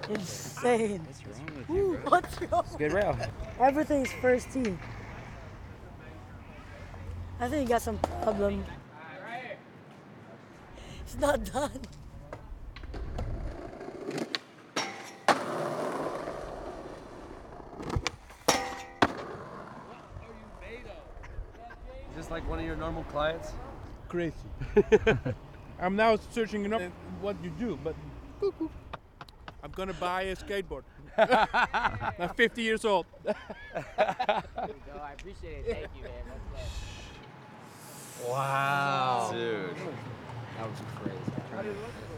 Insane. What's wrong with you, bro? What's wrong? It's a good rail. Everything's first tee. I think he got some problem. It's not done. Is this like one of your normal clients? Crazy. I'm now searching up what you do, but I'm gonna buy a skateboard. I'm 50 years old. No, I appreciate it. Thank you, man. That's love. Wow. Dude. That was crazy.